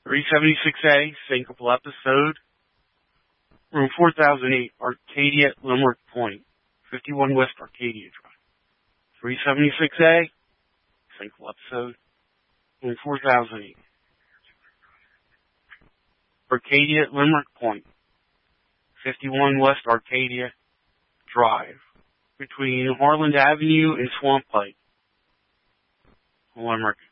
376A, syncopal episode. Room 4008, Arcadia, Limerick Point, 51 West Arcadia Drive. 376A, syncopal episode. Room 4008. Arcadia, Limerick Point, 51 West Arcadia Drive, between Harland Avenue and Swamp Pike, Limerick.